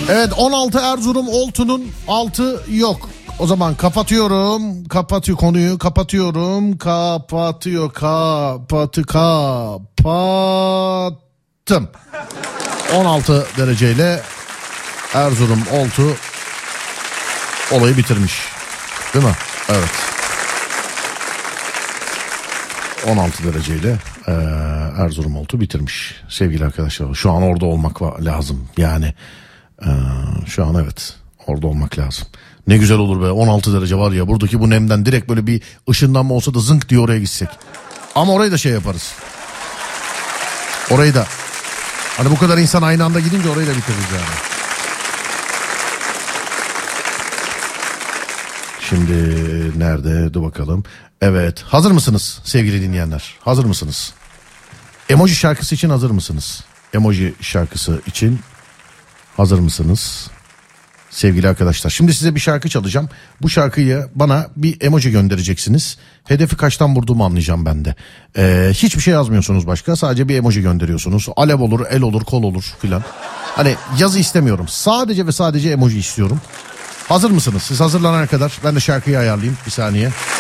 Evet, 16 Erzurum Oltu'nun altı yok. O zaman kapatıyorum. Konuyu kapatıyorum. Kapattım. 16 dereceyle Erzurum Oltu olayı bitirmiş. Değil mi? Evet. 16 dereceyle Erzurum Oltu bitirmiş sevgili arkadaşlar. Şu an orada olmak lazım. Yani şu an evet orada olmak lazım. Ne güzel olur be, 16 derece var ya, buradaki bu nemden direkt böyle bir ışınlanma olsa da zınk diye oraya gitsek. Ama orayı da şey yaparız. Orayı da hani bu kadar insan aynı anda gidince orayı da bitiririz yani. Şimdi nerede? Dur bakalım. Evet, hazır mısınız sevgili dinleyenler? Hazır mısınız? Emoji şarkısı için hazır mısınız? Emoji şarkısı için hazır mısınız? Sevgili arkadaşlar, şimdi size bir şarkı çalacağım. Bu şarkıyı bana bir emoji göndereceksiniz. Hedefi kaçtan vurduğumu anlayacağım ben de. Hiçbir şey yazmıyorsunuz başka. Sadece bir emoji gönderiyorsunuz. Alev olur, el olur, kol olur filan. Hani yazı istemiyorum. Sadece ve sadece emoji istiyorum. Hazır mısınız? Siz hazırlanana kadar ben de şarkıyı ayarlayayım. Bir saniye.